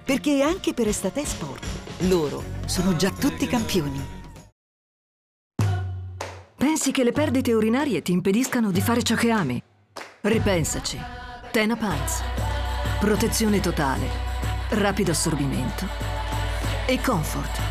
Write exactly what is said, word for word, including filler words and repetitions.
Perché anche per Estate Sport, loro sono già tutti campioni. Pensi che le perdite urinarie ti impediscano di fare ciò che ami? Ripensaci. Tena Pants. Protezione totale, rapido assorbimento e comfort.